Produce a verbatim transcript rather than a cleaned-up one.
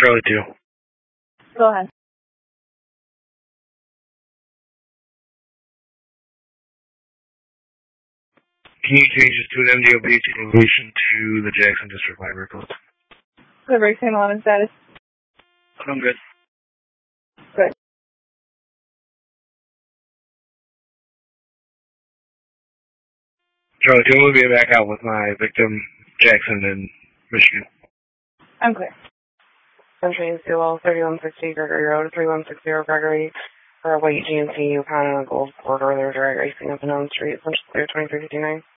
Charlie two. Go ahead. Can you change this to an M D O B to relation to the Jackson District Library Code? Library same eleven status. I'm good. Good. Charlie two, we'll be back out with my victim, Jackson, in Michigan. I'm clear. Train Sewell, thirty-one sixty Gregory Road, thirty-one sixty Gregory, for a white G M C Yukon and a gold four-door drag racing up and down the street, Central Clear twenty-three fifty-nine.